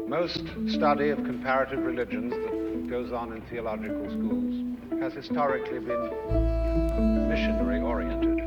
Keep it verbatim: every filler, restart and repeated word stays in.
Most study of comparative religions that goes on in theological schools has historically been missionary-oriented.